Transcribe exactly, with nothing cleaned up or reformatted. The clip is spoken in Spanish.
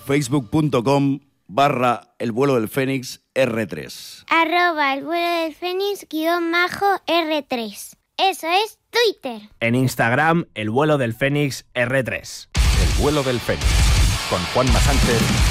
facebook.com barra el vuelo del Fénix R tres. Arroba el vuelo del Fénix guión majo R tres. Eso es Twitter. En Instagram, el vuelo del Fénix R tres. El vuelo del Fénix, con Juanma Sánchez